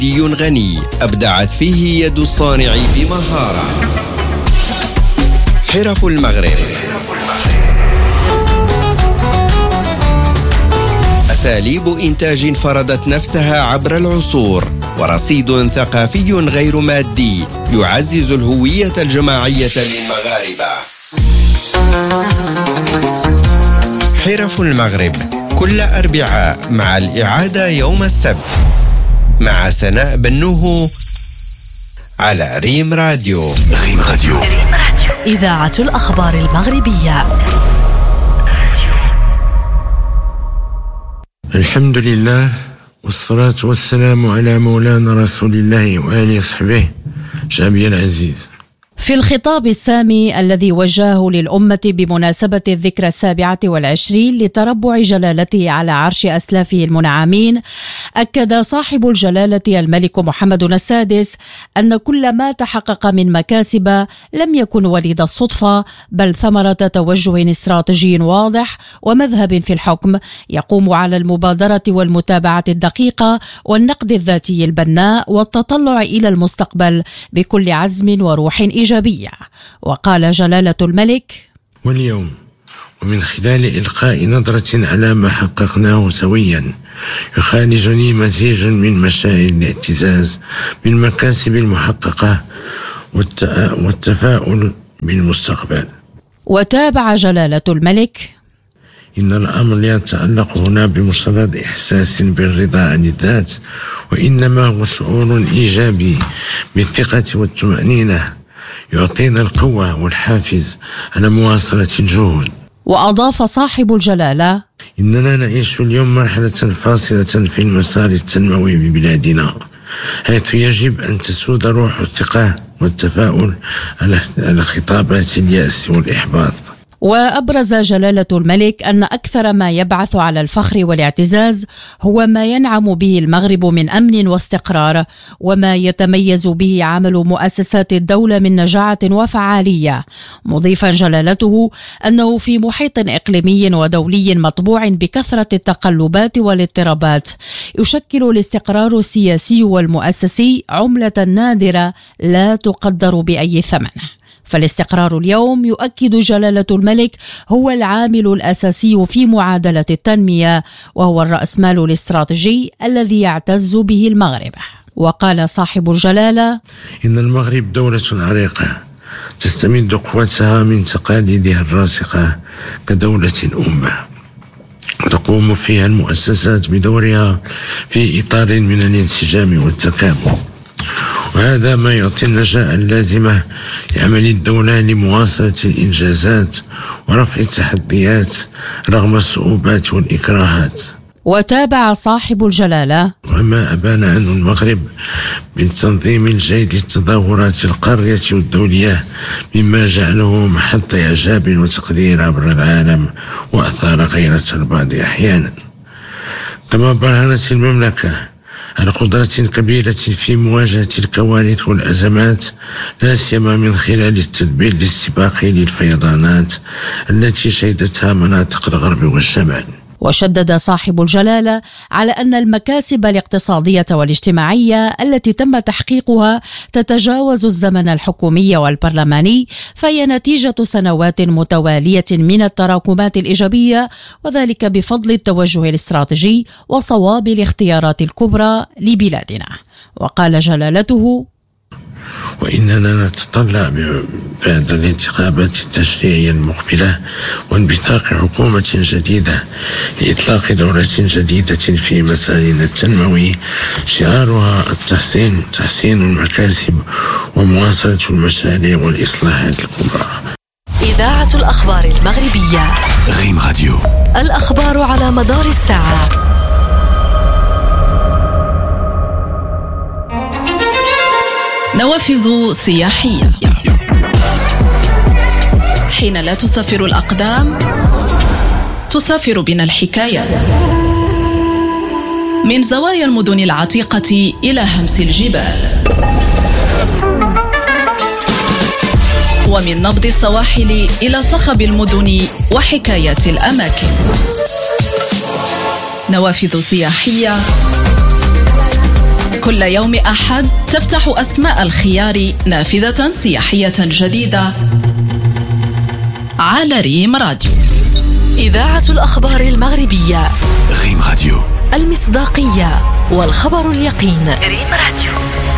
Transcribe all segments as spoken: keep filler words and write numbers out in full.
مادي غني أبدعت فيه يد الصانع بمهارة. حرف المغرب، أساليب إنتاج فرضت نفسها عبر العصور، ورصيد ثقافي غير مادي يعزز الهوية الجماعية للمغاربة. حرف المغرب كل أربعاء مع الإعادة يوم السبت مع سناء بنوه على ريم راديو. ريم راديو، إذاعة الأخبار المغربية. الحمد لله والصلاة والسلام على مولانا رسول الله وآله وصحبه. شعبي العزيز، في الخطاب السامي الذي وجهه للأمة بمناسبة الذكرى السابعة والعشرين لتربع جلالته على عرش أسلافه المنعمين، أكد صاحب الجلالة الملك محمد السادس أن كل ما تحقق من مكاسب لم يكن وليد الصدفة، بل ثمرة توجه استراتيجي واضح ومذهب في الحكم يقوم على المبادرة والمتابعة الدقيقة والنقد الذاتي البناء والتطلع إلى المستقبل بكل عزم وروح إيجابية. وقال جلالة الملك: واليوم ومن خلال إلقاء نظرة على ما حققناه سويا يخالجني مزيج من مشاعر الاعتزاز بالمكاسب المحققة والتفاؤل بالمستقبل. وتابع جلالة الملك: إن الأمر لا يتعلق هنا بمجرد إحساس بالرضا عن الذات، وإنما هو شعور إيجابي بالثقة والطمأنينة يعطينا القوة والحافز على مواصلة الجهود. وأضاف صاحب الجلالة: إننا نعيش اليوم مرحلة فاصلة في المسار التنموي ببلادنا، حيث يجب أن تسود روح الثقة والتفاؤل على خطابات اليأس والإحباط. وأبرز جلالة الملك أن أكثر ما يبعث على الفخر والاعتزاز هو ما ينعم به المغرب من أمن واستقرار، وما يتميز به عمل مؤسسات الدولة من نجاعة وفعالية، مضيفا جلالته أنه في محيط إقليمي ودولي مطبوع بكثرة التقلبات والاضطرابات، يشكل الاستقرار السياسي والمؤسسي عملة نادرة لا تقدر بأي ثمن. فالاستقرار اليوم، يؤكد جلالة الملك، هو العامل الأساسي في معادلة التنمية، وهو الرأسمال الاستراتيجي الذي يعتز به المغرب. وقال صاحب الجلالة: إن المغرب دولة عريقة تستمد قوتها من تقاليدها الراسخة كدولة أمة، تقوم فيها المؤسسات بدورها في إطار من الانسجام والتكامل، وهذا ما يعطي النجاة اللازمة لعمل الدولة لمواصلة الإنجازات ورفع التحديات رغم الصعوبات والإكراهات. وتابع صاحب الجلالة: وما أبان عنه المغرب بالتنظيم الجيد للتظاهرات القارية والدولية مما جعله محط إعجاب وتقدير عبر العالم وأثار غيرة البعض أحيانا. كما برهنت المملكة على قدرة كبيرة في مواجهة الكوارث والأزمات، لا سيما من خلال التدبير الاستباقي للفيضانات التي شهدتها مناطق الغرب والشمال. وشدد صاحب الجلالة على أن المكاسب الاقتصادية والاجتماعية التي تم تحقيقها تتجاوز الزمن الحكومي والبرلماني، فهي نتيجة سنوات متوالية من التراكمات الإيجابية، وذلك بفضل التوجه الاستراتيجي وصواب الاختيارات الكبرى لبلادنا. وقال جلالته: وإننا نتطلع بعد الانتخابات التشريعية المقبلة وانبثاق حكومة جديدة لإطلاق دورة جديدة في مسارنا التنموي شعارها التحسين تحسين المكاسب ومواصلة المشاريع والإصلاحات الكبرى. إذاعة الأخبار المغربية. ريم راديو، الأخبار على مدار الساعة. نوافذ سياحية. حين لا تسافر الأقدام تسافر بنا الحكايات، من زوايا المدن العتيقة إلى همس الجبال، ومن نبض السواحل إلى صخب المدن وحكايات الأماكن. نوافذ سياحية كل يوم أحد تفتح أسماء الخيار نافذة سياحية جديدة على ريم راديو. إذاعة الأخبار المغربية. ريم راديو. المصداقية والخبر اليقين. ريم راديو.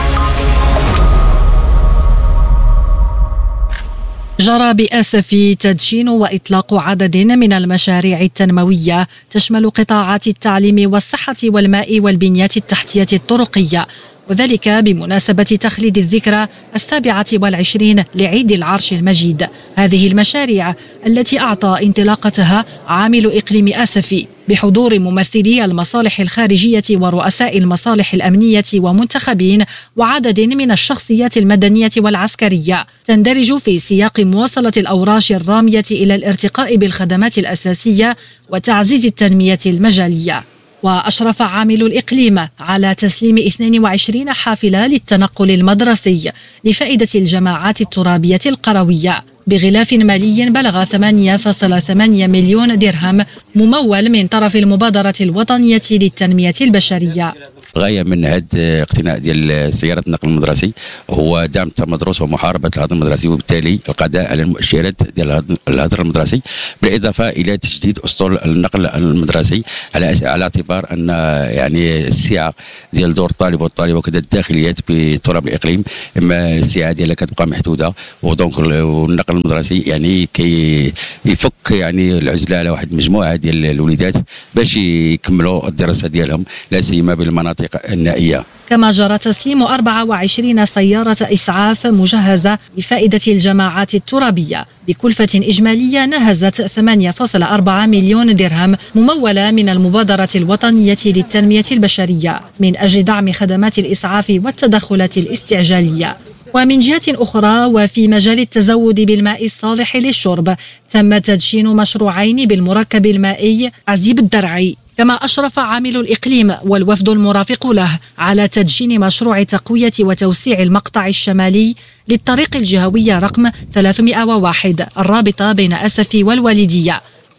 جرى بأسف تدشين وإطلاق عدد من المشاريع التنموية تشمل قطاعات التعليم والصحة والماء والبنيات التحتية الطرقية، وذلك بمناسبة تخليد الذكرى السابعة والعشرين لعيد العرش المجيد. هذه المشاريع التي أعطى انطلاقتها عامل إقليم آسفي بحضور ممثلي المصالح الخارجية ورؤساء المصالح الأمنية ومنتخبين وعدد من الشخصيات المدنية والعسكرية، تندرج في سياق مواصلة الأوراش الرامية إلى الارتقاء بالخدمات الأساسية وتعزيز التنمية المجالية. وأشرف عامل الإقليم على تسليم اثنين وعشرين حافلة للتنقل المدرسي لفائدة الجماعات الترابية القروية بغلاف مالي بلغ ثمانية فاصلة ثمانية مليون درهم ممول من طرف المبادرة الوطنية للتنمية البشرية. غاية من هذا اقتناء ديال سيارة النقل المدرسي هو دعم التمدرس ومحاربة الهدر المدرسي، وبالتالي القضاء على المؤشرات ديال الهدر المدرسي، بالإضافة إلى تجديد أسطول النقل المدرسي على على اعتبار أن يعني السعة ديال دور الطالب والطالبة وكذا الداخليات بتراب الإقليم إما السعة ديالها كتبقى محدودة، ودونك النقل المدرسي يعني كي يفك يعني العزلة على واحد مجموعة ديال الوليدات باش يكملوا الدراسة ديالهم لا سيما بالمناطق النائية. كما جرى تسليم أربعة وعشرين سيارة إسعاف مجهزة لفائدة الجماعات الترابية بكلفة إجمالية نهزت ثمانية فاصلة أربعة مليون درهم ممولة من المبادرة الوطنية للتنمية البشرية من أجل دعم خدمات الإسعاف والتدخلات الاستعجالية. ومن جهة أخرى وفي مجال التزود بالماء الصالح للشرب تم تدشين مشروعين بالمركب المائي عزيب الدرعي. كما أشرف عامل الإقليم والوفد المرافق له على تدشين مشروع تقوية وتوسيع المقطع الشمالي للطريق الجهوية رقم ثلاثمائة وواحد الرابطة بين أسفي والوالدية.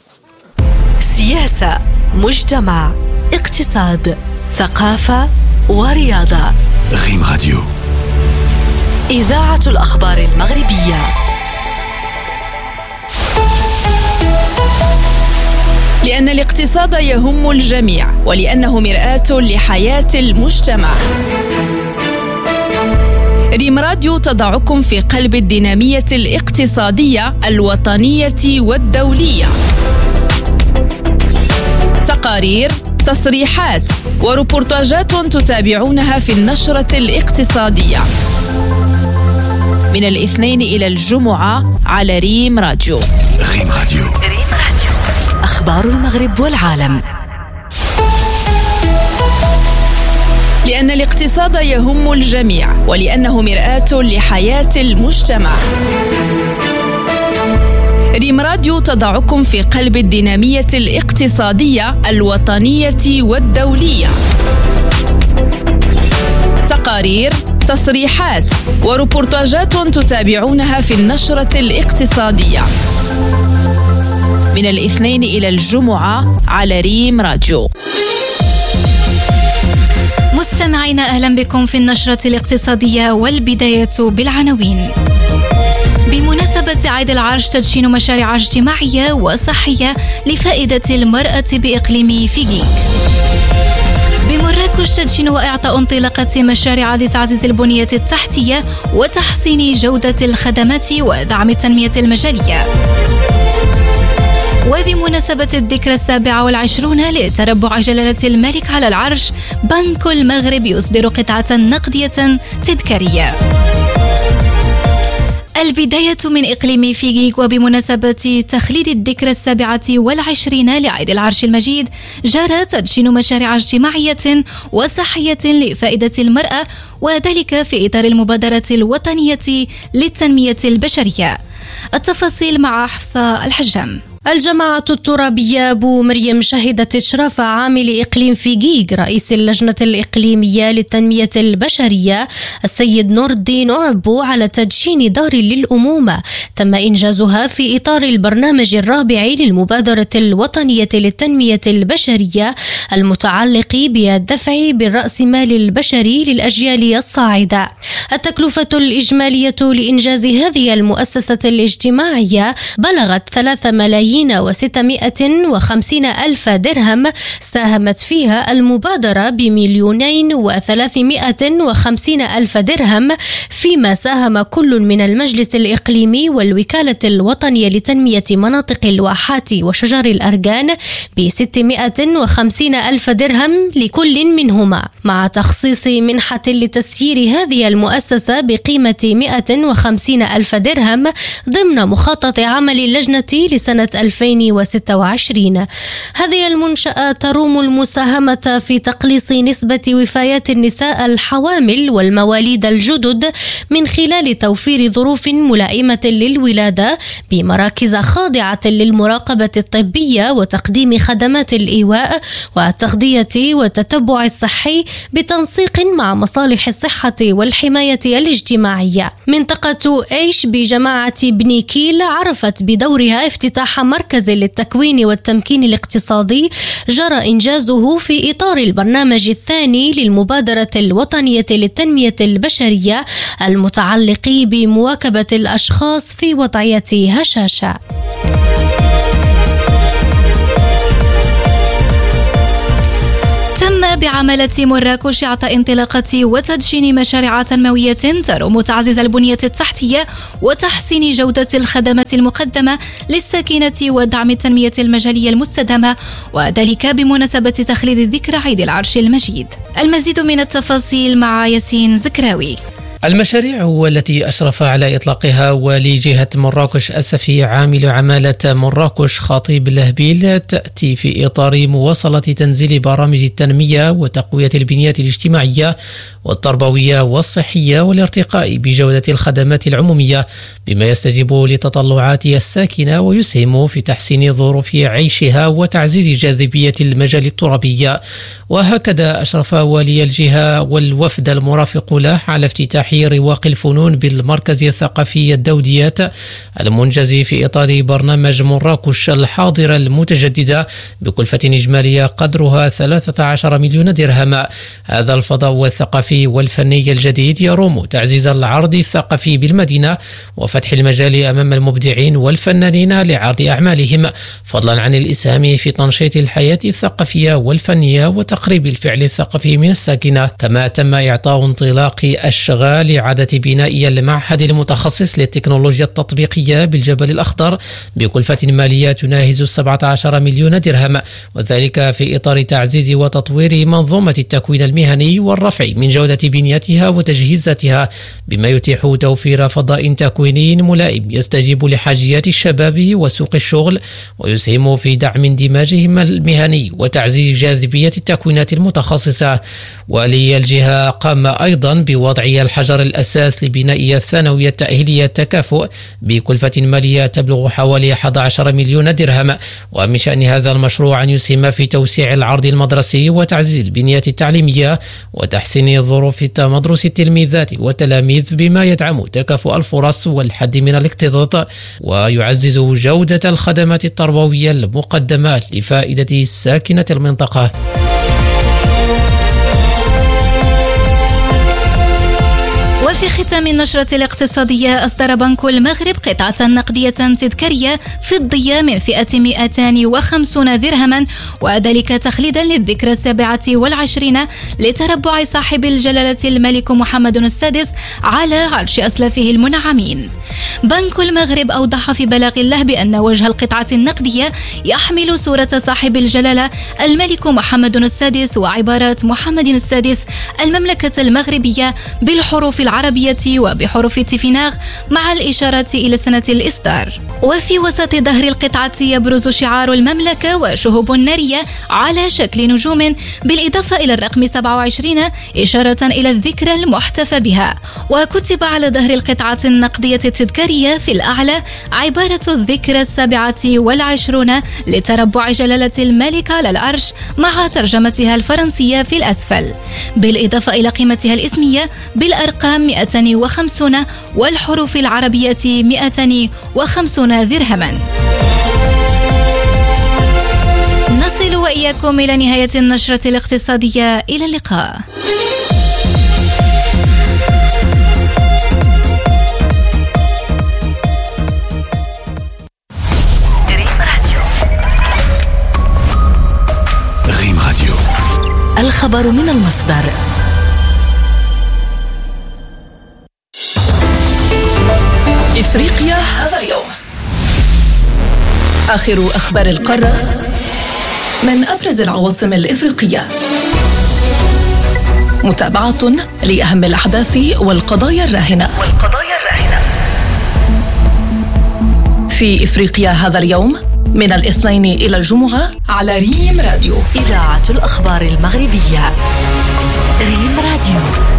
سياسة، مجتمع، اقتصاد، ثقافة ورياضة. ريم راديو. إذاعة الأخبار المغربية. لأن الاقتصاد يهم الجميع ولأنه مرآة لحياة المجتمع. ريم راديو تضعكم في قلب الدينامية الاقتصادية الوطنية والدولية. تقارير، تصريحات وروبورتاجات تتابعونها في النشرة الاقتصادية من الاثنين إلى الجمعة على ريم راديو. ريم راديو. أخبار المغرب والعالم. لأن الاقتصاد يهم الجميع ولأنه مرآة لحياة المجتمع. ريم راديو تضعكم في قلب الدينامية الاقتصادية الوطنية والدولية. تقارير، تصريحات وروبورتاجات تتابعونها في النشرة الاقتصادية من الاثنين إلى الجمعة على ريم راديو. مستمعينا أهلا بكم في النشرة الاقتصادية، والبداية بالعناوين. بمناسبة عيد العرش تدشين مشاريع اجتماعية وصحية لفائدة المرأة بإقليم فيغيك. بمراكش تدشين وإعطاء انطلاقة مشاريع لتعزيز البنية التحتية وتحسين جودة الخدمات ودعم التنمية المجالية. وبمناسبة الذكرى السابعة والعشرون لتربع جلالة الملك على العرش، بنك المغرب يصدر قطعة نقدية تذكارية. البداية من إقليم فيغيك. وبمناسبة تخليد الذكرى السابعة والعشرين لعيد العرش المجيد جرى تدشين مشاريع اجتماعية وصحية لفائدة المرأة، وذلك في إطار المبادرة الوطنية للتنمية البشرية. التفاصيل مع حفصة الحجام. الجماعة الترابية أبو مريم شهدت إشراف عامل إقليم فيجيغ رئيس اللجنة الإقليمية للتنمية البشرية السيد نور الدين أعبو على تدشين دار للأمومة تم إنجازها في إطار البرنامج الرابع للمبادرة الوطنية للتنمية البشرية المتعلق بالدفع بالرأسمال البشري للأجيال الصاعدة. التكلفة الإجمالية لإنجاز هذه المؤسسة الاجتماعية بلغت ثلاثة ملايين وستمائة وخمسين ألف درهم، ساهمت فيها المبادرة بمليونين وثلاثمائة وخمسين ألف درهم، فيما ساهم كل من المجلس الإقليمي والوكالة الوطنية لتنمية مناطق الواحات وشجر الأرجان بستمائة وخمسين ألف درهم لكل منهما، مع تخصيص منحة لتسيير هذه المؤسسة بقيمة مائة وخمسين ألف درهم ضمن مخطط عمل اللجنة لسنة ألفين وستة وعشرين. هذه المنشأة تروم المساهمة في تقليص نسبة وفيات النساء الحوامل والمواليد الجدد من خلال توفير ظروف ملائمة للولادة بمراكز خاضعة للمراقبة الطبية وتقديم خدمات الإيواء والتغذية والتتبع الصحي بتنسيق مع مصالح الصحة والحماية الاجتماعية. منطقة إيش بجماعة بني كيل عرفت بدورها افتتاح مركز للتكوين والتمكين الاقتصادي جرى إنجازه في إطار البرنامج الثاني للمبادرة الوطنية للتنمية البشرية المتعلق بمواكبة الأشخاص في وضعية هشاشة. تم بعملة مراكش إعطاء انطلاقة وتدشين مشاريع تنموية تروم تعزيز البنية التحتية وتحسين جودة الخدمات المقدمة للساكنة ودعم التنمية المجالية المستدامة، وذلك بمناسبة تخليد ذكرى عيد العرش المجيد. المزيد من التفاصيل مع ياسين زكراوي. المشاريع والتي أشرف على إطلاقها والي جهة مراكش أسفي عامل عمالة مراكش خطيب لهبيل تأتي في إطار مواصلة تنزيل برامج التنمية وتقوية البنية الاجتماعية والتربوية والصحية والارتقاء بجودة الخدمات العمومية، بما يستجيب لتطلعات الساكنة ويسهم في تحسين ظروف عيشها وتعزيز جاذبية المجال الترابي. وهكذا أشرف والي الجهة والوفد المرافق له على افتتاح رواق الفنون بالمركز الثقافي الدوديات المنجز في إطار برنامج مراكش الحاضرة المتجددة بكلفة إجمالية قدرها ثلاثة عشر مليون درهم. هذا الفضاء الثقافي والفني الجديد يروم تعزيز العرض الثقافي بالمدينة وفتح المجال أمام المبدعين والفنانين لعرض أعمالهم، فضلا عن الإسهام في تنشيط الحياة الثقافية والفنية وتقريب الفعل الثقافي من الساكنة. كما تم إعطاء انطلاق الشغال لإعادة بناء المعهد المتخصص للتكنولوجيا التطبيقية بالجبل الأخضر بكلفة مالية تناهز سبعة عشر مليون درهم، وذلك في إطار تعزيز وتطوير منظومة التكوين المهني والرفع من جودة بنيتها وتجهيزاتها، بما يتيح توفير فضاء تكويني ملائم يستجيب لحاجيات الشباب وسوق الشغل ويسهم في دعم اندماجهم المهني وتعزيز جاذبية التكوينات المتخصصة. ولي الجهة قام أيضا بوضع الحجر الأساس لبناء الثانوية التأهيلية التكافؤ بكلفة مالية تبلغ حوالي أحد عشر مليون درهم، ومن شأن هذا المشروع أن يسهم في توسيع العرض المدرسي وتعزيز البنية التعليمية وتحسين ظروف تمدرس التلميذات والتلاميذ، بما يدعم تكافؤ الفرص والحد من الاكتظاظ ويعزز جودة الخدمات التربوية المقدمة لفائدة ساكنة المنطقة. وفي ختام النشرة الاقتصادية، أصدر بنك المغرب قطعة نقدية تذكارية فضية من فئة مئتين وخمسين درهما، وذلك تخليدا للذكرى السابعة والعشرين لتربع صاحب الجلالة الملك محمد السادس على عرش أسلافه المنعمين. بنك المغرب أوضح في بلاغ له بأن وجه القطعة النقدية يحمل صورة صاحب الجلالة الملك محمد السادس وعبارات محمد السادس المملكة المغربية بالحروف العربية العربية وبحروف تيفيناغ مع الإشارة إلى سنة الإصدار. وفي وسط ظهر القطعة يبرز شعار المملكة وشهب نارية على شكل نجوم، بالإضافة إلى الرقم سبعة وعشرين إشارة إلى الذكرى المحتفى بها. وكتب على ظهر القطعة النقدية التذكارية في الأعلى عبارة الذكرى السابعة والعشرون لتربع جلالة الملك على العرش مع ترجمتها الفرنسية في الأسفل، بالإضافة إلى قيمتها الاسمية بالأرقام مئتين وخمسين والحروف العربية مئتين وخمسين درهما. نصل وإياكم إلى نهاية النشرة الاقتصادية. إلى اللقاء. ريم راديو، الخبر من المصدر. إفريقيا هذا اليوم. آخر أخبار القارة من أبرز العواصم الإفريقية. متابعة لأهم الأحداث والقضايا الراهنة. والقضايا الراهنة في إفريقيا هذا اليوم من الاثنين إلى الجمعة على ريم راديو، إذاعة الأخبار المغربية. ريم راديو.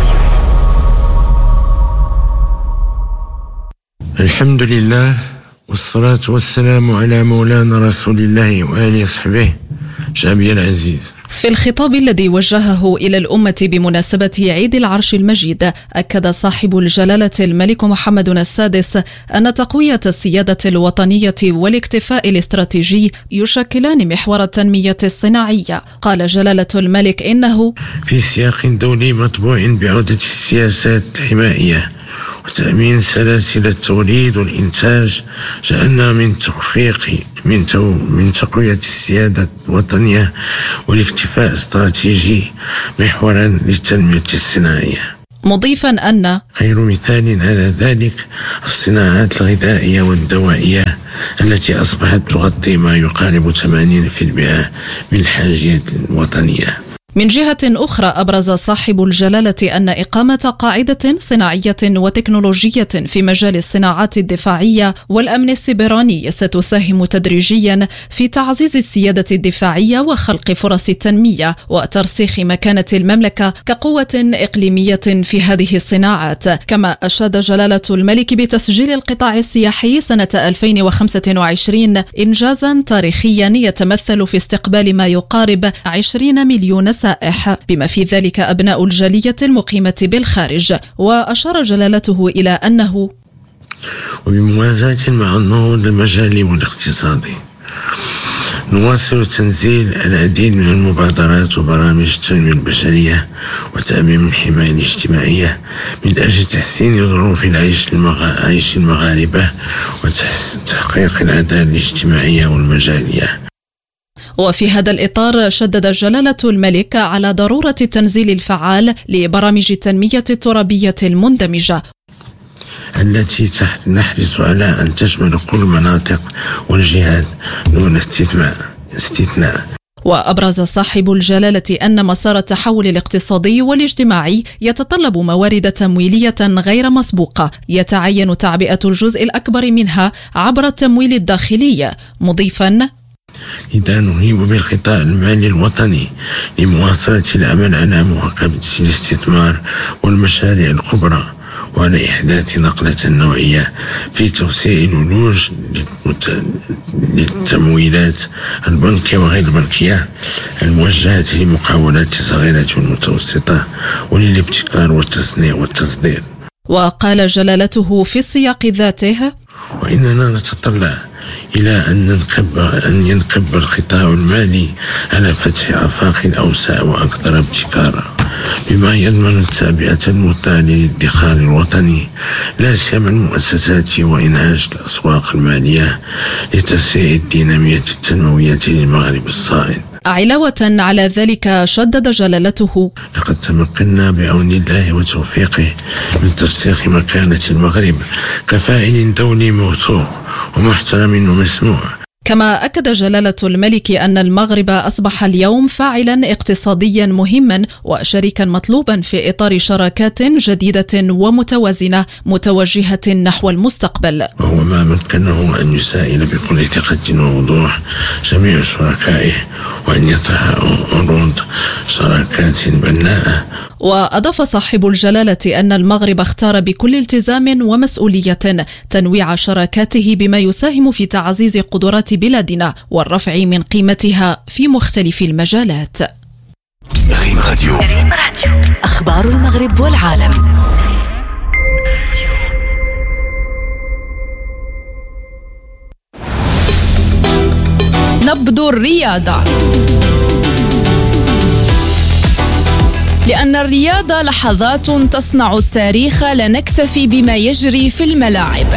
الحمد لله والصلاة والسلام على مولانا رسول الله وآله وصحبه. شعبي العزيز، في الخطاب الذي وجهه إلى الأمة بمناسبة عيد العرش المجيد، أكد صاحب الجلالة الملك محمد السادس أن تقوية السيادة الوطنية والاكتفاء الاستراتيجي يشكلان محور التنمية الصناعية. قال جلالة الملك إنه في سياق دولي مطبوع بعودة السياسات الحمائية وتأمين سلاسل التوليد والإنتاج، جعلنا من تخفيق من تو من تقوية السيادة الوطنية والاكتفاء الاستراتيجي محورا للتنمية الصناعية، مضيفا أن خير مثال على ذلك الصناعات الغذائية والدوائية التي أصبحت تغطي ما يقارب ثمانين بالمئة من الحاجيات الوطنية. من جهة أخرى، أبرز صاحب الجلالة أن إقامة قاعدة صناعية وتكنولوجية في مجال الصناعات الدفاعية والأمن السيبراني ستساهم تدريجيا في تعزيز السيادة الدفاعية وخلق فرص التنمية وترسيخ مكانة المملكة كقوة إقليمية في هذه الصناعات. كما أشاد جلالة الملك بتسجيل القطاع السياحي سنة ألفين وخمسة وعشرين إنجازا تاريخيا يتمثل في استقبال ما يقارب عشرين مليون سائح، بما في ذلك أبناء الجالية المقيمة بالخارج. وأشار جلالته إلى أنه وبموازاة مع النهوض المجالي والاقتصادي نواصل تنزيل العديد من المبادرات وبرامج التنمية البشرية وتأمين الحماية الاجتماعية من أجل تحسين ظروف العيش العيش المغاربة وتحقيق العدالة الاجتماعية والمجالية. وفي هذا الإطار شدد جلالة الملك على ضرورة التنزيل الفعال لبرامج التنمية الترابية المندمجة التي نحرص على أن تشمل كل المناطق والجهات دون استثناء استثناء. وأبرز صاحب الجلالة أن مسار التحول الاقتصادي والاجتماعي يتطلب موارد تمويلية غير مسبوقة، يتعين تعبئة الجزء الأكبر منها عبر التمويل الداخلي، مضيفا إذا نهيب بالقطاع المالي الوطني لمواصلة العمل على مواكبة الاستثمار والمشاريع الكبرى وعلى إحداث نقلة نوعية في توسيع الولوج للتمويلات البنكية وغير البنكية الموجهة للمقاولات الصغيرة والمتوسطة وللابتكار والتصنيع والتصدير. وقال جلالته في السياق ذاته وإننا نتطلع إلى أن ننقب أن ينقب القطاع المالي على فتح آفاق أوسع وأكثر ابتكارا، بما يضمن التعبئة المتاحة للادخار الوطني لا سيما المؤسسات وإنعاش الأسواق المالية لتسريع الدينامية التنموية للمغرب الصاعد. علاوة على ذلك شدد جلالته لقد تمكنا بعون الله وتوفيقه من ترسيخ مكانة المغرب كفاعل دولي موثوق ومحترم ومسموع كما أكد جلالة الملك أن المغرب أصبح اليوم فاعلا اقتصاديا مهما وشريكا مطلوبا في إطار شراكات جديدة ومتوازنة متوجهة نحو المستقبل. وهو ما مكنه أن يسائل بكل ثقة ووضوح جميع شركائه وأن يطرح عروض شراكات بناءة. وأضاف صاحب الجلالة أن المغرب اختار بكل التزام ومسؤولية تنويع شراكاته بما يساهم في تعزيز قدرات بلادنا والرفع من قيمتها في مختلف المجالات. ريم راديو. أخبار المغرب والعالم. نبض الرياضة. لأن الرياضة لحظات تصنع التاريخ، لا نكتفي بما يجري في الملاعب.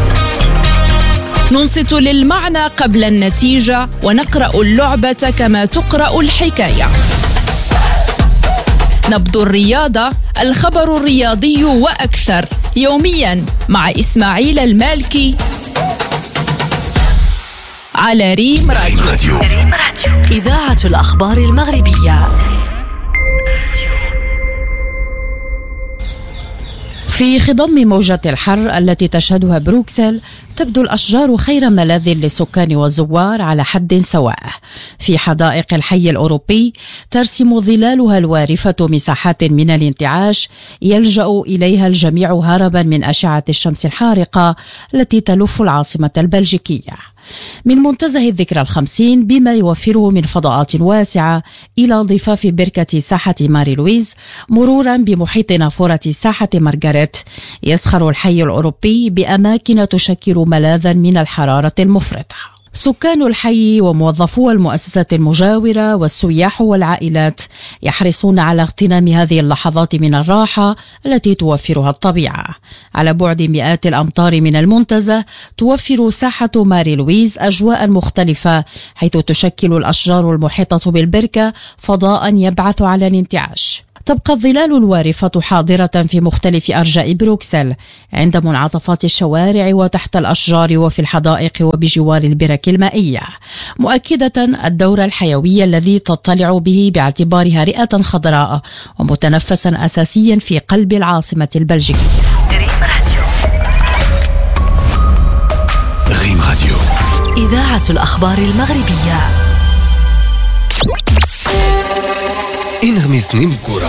ننصت للمعنى قبل النتيجة ونقرأ اللعبة كما تقرأ الحكاية. نبض الرياضة، الخبر الرياضي وأكثر، يوميا مع إسماعيل المالكي على ريم راديو. إذاعة الأخبار المغربية. في خضم موجة الحر التي تشهدها بروكسل، تبدو الأشجار خير ملاذ للسكان والزوار على حد سواء. في حدائق الحي الأوروبي ترسم ظلالها الوارفة مساحات من الانتعاش يلجأ إليها الجميع هربا من أشعة الشمس الحارقة التي تلف العاصمة البلجيكية. من منتزه الذكرى الخمسين بما يوفره من فضاءات واسعة إلى ضفاف بركة ساحة ماري لويز مرورا بمحيط نافورة ساحة مارغاريت، يسخر الحي الأوروبي بأماكن تشكل ملاذا من الحرارة المفرطة. سكان الحي وموظفو المؤسسات المجاورة والسياح والعائلات يحرصون على اغتنام هذه اللحظات من الراحة التي توفرها الطبيعة. على بعد مئات الأمتار من المنتزه توفر ساحة ماري لويز أجواء مختلفة، حيث تشكل الأشجار المحيطة بالبركة فضاء يبعث على الانتعاش. تبقى الظلال الوارفة حاضرة في مختلف أرجاء بروكسل، عند منعطفات الشوارع وتحت الأشجار وفي الحدائق وبجوار البرك المائية، مؤكدة الدور الحيوي الذي تطلع به باعتبارها رئة خضراء ومتنفسا أساسيا في قلب العاصمة البلجيكية. ريم راديو. إذاعة الأخبار المغربية. إن غميسني مكورة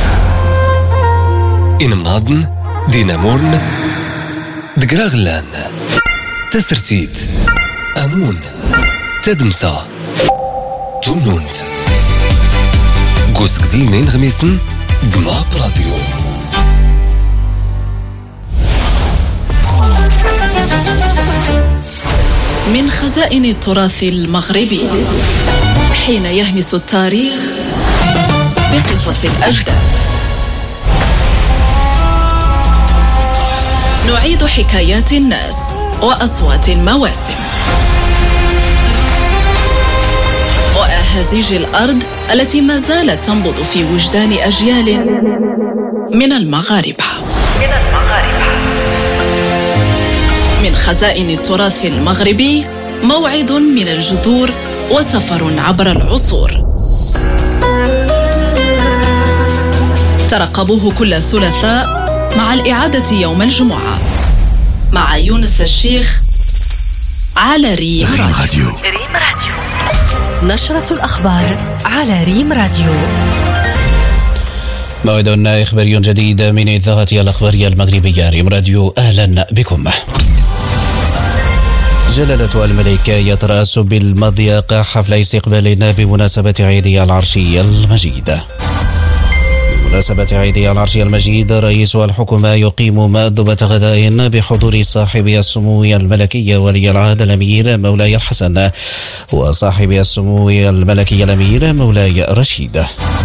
إن مناضن دينامورن دقراغلان تسرتيت أمون تدمسا تونونت قوس كزينين غميسن قما براديو. من خزائن التراث المغربي، حين يهمس التاريخ بقصص الأجداد، نعيد حكايات الناس وأصوات المواسم وأهازيج الأرض التي ما زالت تنبض في وجدان أجيال من المغاربة. من خزائن التراث المغربي، موعد من الجذور وسفر عبر العصور. ترقبوه كل ثلاثاء مع الإعادة يوم الجمعة مع يونس الشيخ على ريم راديو. نشرة الأخبار على ريم راديو. موعد إخباري جديد من إذاعة الأخبار المغربية ريم راديو، أهلا بكم. جلالة الملك يترأس بالمضيق حفل استقبال بمناسبة عيد العرش المجيد. بمناسبة عيد العرش المجيد، رئيس الحكومة يقيم مأدبة غداء بحضور صاحب السمو الملكي ولي العهد الأمير مولاي الحسن وصاحب السمو الملكي الأمير مولاي رشيد.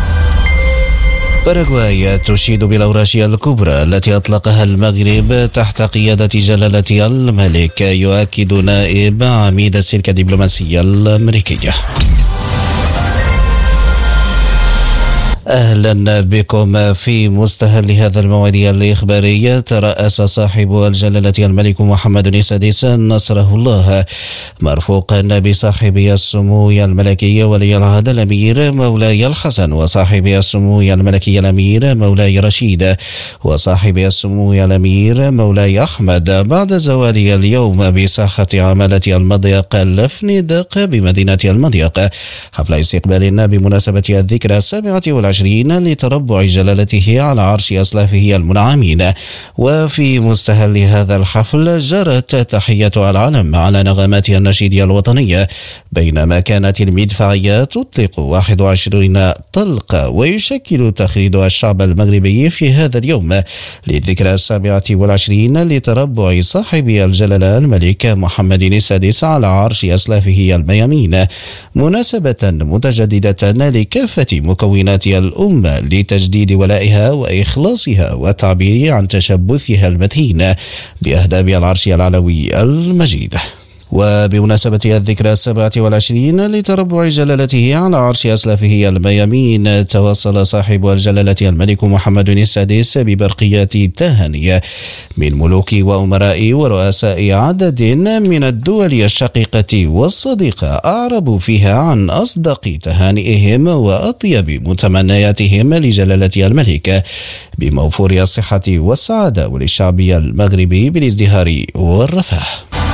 باراغواي تشيد بالأوراش الكبرى التي أطلقها المغرب تحت قيادة جلالة الملك، يؤكد نائب عميد السلك الدبلوماسية الأمريكية. أهلا بكم. في مستهل هذا الموعد الإخباري ترأس صاحب الجلالة الملك محمد السادس نصره الله مرفوقا بصاحب السمو الملكي ولي العهد الأمير مولاي الحسن وصاحب السمو الملكي الأمير مولاي رشيد وصاحب السمو الأمير مولاي أحمد بعد زوال اليوم بساحة عمالة المضيق الفندق بمدينة المضيق حفل استقبال بمناسبة الذكرى السابعة والعشرين لتربع جلالته على عرش أسلافه المنعمين. وفي مستهل هذا الحفل جرت تحية العلم على نغمات النشيد الوطني بينما كانت المدفعية تطلق واحد وعشرين طلقة ويشكل تخليد الشعب المغربي في هذا اليوم للذكرى السابعة والعشرين لتربع صاحب الجلالة الملك محمد السادس على عرش أسلافه الميامين مناسبة متجددة لكافة مكونات الأمة لتجديد ولائها وإخلاصها والتعبير عن تشبثها المتين بأهداب العرش العلوي المجيد. وبمناسبة الذكرى السابعة والعشرين لتربع جلالته على عرش أسلافه الميامين توصل صاحب الجلالة الملك محمد السادس ببرقيات تهاني من ملوك وأمراء ورؤساء عدد من الدول الشقيقة والصديقة أعربوا فيها عن أصدق تهانئهم وأطيب متمنياتهم لجلالة الملك بموفور الصحة والسعادة وللشعب المغربي بالازدهار والرفاه.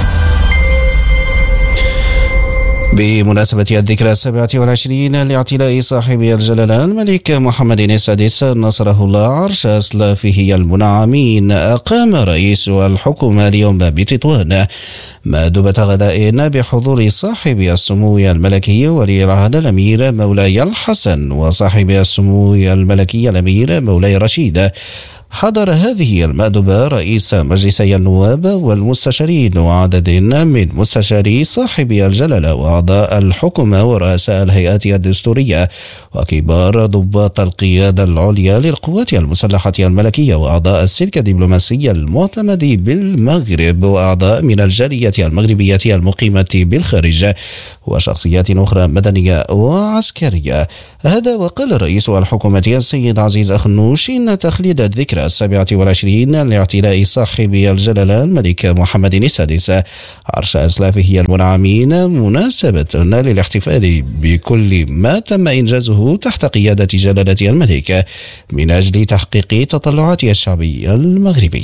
بمناسبة الذكرى السابعة والعشرين لاعتلاء صاحب الجلالة الملك محمد السادس نصره الله عرش أسلافه المنعمين أقام رئيس الحكومة اليوم بتطوان مائدة غداء بحضور صاحب السمو الملكي ولي العهد الأمير مولاي الحسن وصاحب السمو الملكي الأمير مولاي رشيد. حضر هذه المأدبة رئيس مجلسي النواب والمستشارين وعدد من مستشاري صاحب الجلالة وأعضاء الحكومة ورؤساء الهيئات الدستورية وكبار ضباط القيادة العليا للقوات المسلحة الملكية وأعضاء السلك الدبلوماسي المعتمد بالمغرب وأعضاء من الجالية المغربية المقيمة بالخارج وشخصيات أخرى مدنية وعسكرية. هذا وقال رئيس الحكومة السيد عزيز أخنوش إن تخليد الذكرى السابعة والعشرين لاعتلاء صاحب الجلالة الملك محمد السادس عرش أسلافه المنعمين مناسبة للاحتفال بكل ما تم إنجازه تحت قيادة جلالة الملك من أجل تحقيق تطلعات الشعب المغربي.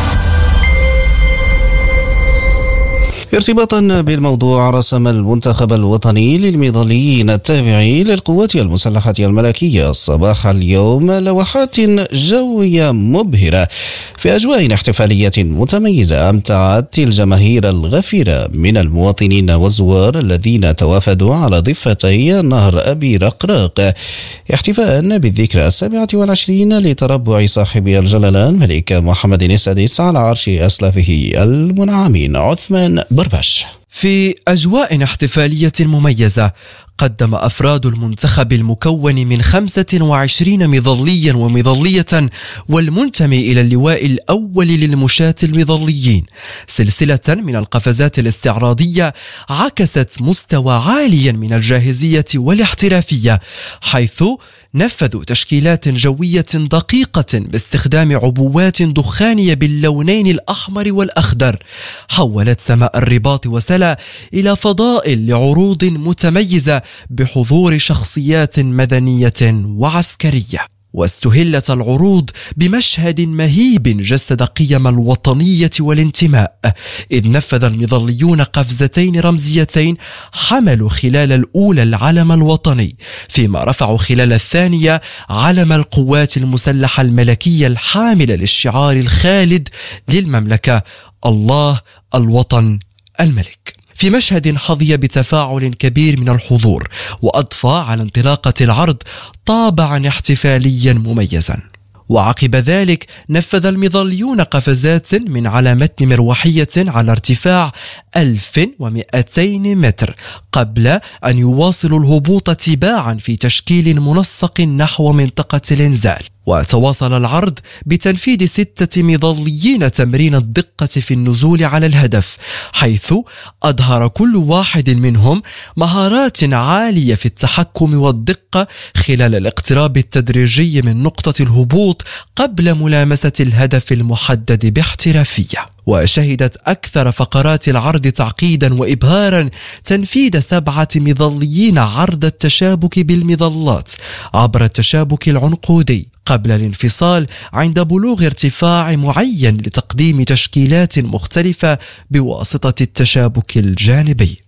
ارتباطا بالموضوع رسم المنتخب الوطني للمظليين التابع للقوات المسلحة الملكية صباح اليوم لوحات جوية مبهرة في أجواء احتفالية متميزة أمتعت الجماهير الغفيرة من المواطنين والزوار الذين توافدوا على ضفتي نهر أبي رقراق احتفاء بالذكرى السابعة والعشرين لتربع صاحب الجلالة الملك محمد السادس على عرش أسلافه المنعمين. عثمان بربش. في أجواء احتفالية مميزة قدم أفراد المنتخب المكون من خمسة وعشرين مظليا ومظلية والمنتمي إلى اللواء الأول للمشاة المظليين سلسلة من القفزات الاستعراضية عكست مستوى عاليا من الجاهزية والاحترافية، حيث نفذوا تشكيلات جوية دقيقة باستخدام عبوات دخانية باللونين الأحمر والأخضر حولت سماء الرباط وسلا إلى فضاء لعروض متميزة بحضور شخصيات مدنية وعسكرية. واستهلت العروض بمشهد مهيب جسد قيم الوطنية والانتماء، إذ نفذ المظليون قفزتين رمزيتين حملوا خلال الأولى العلم الوطني، فيما رفعوا خلال الثانية علم القوات المسلحة الملكية الحامل للشعار الخالد للمملكة: الله الوطن الملك، في مشهد حظي بتفاعل كبير من الحضور وأضفى على انطلاقة العرض طابعا احتفاليا مميزا. وعقب ذلك نفذ المظليون قفزات من على متن مروحية على ارتفاع ألف ومئتين متر قبل أن يواصلوا الهبوط تباعا في تشكيل منسق نحو منطقة الإنزال. وتواصل العرض بتنفيذ ستة مظليين تمرين الدقة في النزول على الهدف، حيث أظهر كل واحد منهم مهارات عالية في التحكم والدقة خلال الاقتراب التدريجي من نقطة الهبوط قبل ملامسة الهدف المحدد باحترافية. وشهدت أكثر فقرات العرض تعقيدا وإبهارا تنفيذ سبعة مظليين عرض التشابك بالمظلات عبر التشابك العنقودي قبل الانفصال عند بلوغ ارتفاع معين لتقديم تشكيلات مختلفة بواسطة التشابك الجانبي.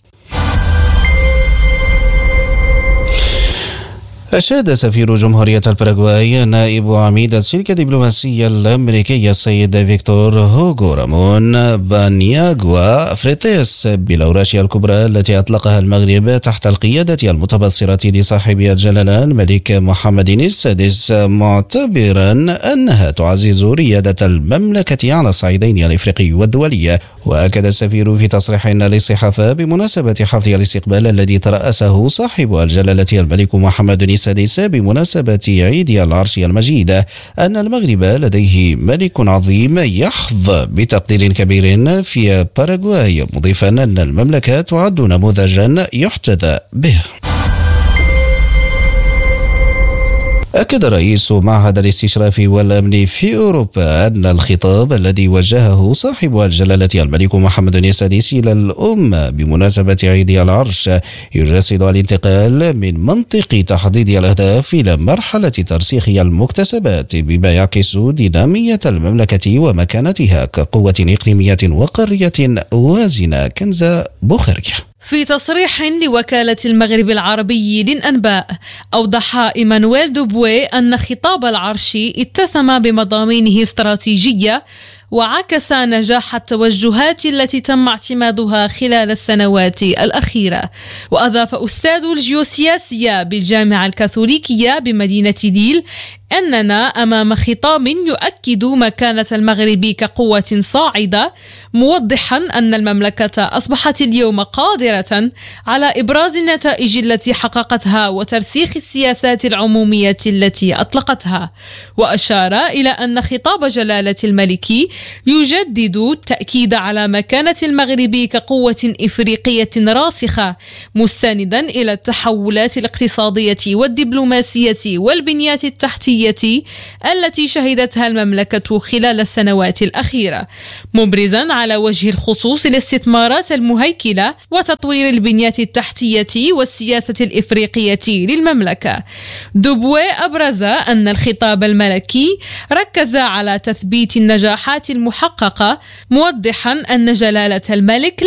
أشاد سفير جمهورية الباراغواي نائب عميد الشركة الدبلوماسية الأمريكية السيد فيكتور هوغو رامون بانياغوا فريتيس بالأوراشيا الكبرى التي أطلقها المغرب تحت القيادة المتبصرة لصاحب الجلالة الملك محمد السادس، معتبرا أنها تعزز ريادة المملكة على الصعيدين الإفريقي والدولي. وأكد السفير في تصريح للصحافة بمناسبة حفل الاستقبال الذي ترأسه صاحب الجلالة الملك محمد السادس بمناسبة عيد العرش المجيد أن المغرب لديه ملك عظيم يحظى بتقدير كبير في باراغواي، مضيفا أن المملكة تعد نموذجا يحتذى به. أكد رئيس معهد الاستشراف والأمن في أوروبا أن الخطاب الذي وجهه صاحب الجلالة الملك محمد السادس إلى الأمة بمناسبة عيد العرش يجسد الانتقال من منطق تحديد الأهداف إلى مرحلة ترسيخ المكتسبات، بما يعكس دينامية المملكة ومكانتها كقوة إقليمية وقارية وازنة. كنز بوخاري. في تصريح لوكالة المغرب العربي للأنباء، أوضح إيمانويل دوبوي أن خطاب العرش اتسم بمضامينه استراتيجية وعكس نجاح التوجهات التي تم اعتمادها خلال السنوات الأخيرة. وأضاف أستاذ الجيوسياسية بالجامعة الكاثوليكية بمدينة ليل أننا أمام خطاب يؤكد مكانة المغرب كقوة صاعدة، موضحا أن المملكة أصبحت اليوم قادرة على إبراز النتائج التي حققتها وترسيخ السياسات العمومية التي أطلقتها. وأشار إلى أن خطاب جلالة الملك يجدد التأكيد على مكانة المغرب كقوة إفريقية راسخة، مستندا إلى التحولات الاقتصادية والدبلوماسية والبنيات التحتية التي شهدتها المملكة خلال السنوات الأخيرة، مبرزا على وجه الخصوص الاستثمارات المهيكلة وتطوير البنيات التحتية والسياسة الإفريقية للمملكة. دوبوي أبرز أن الخطاب الملكي ركز على تثبيت النجاحات المحققة، موضحا أن جلالة الملك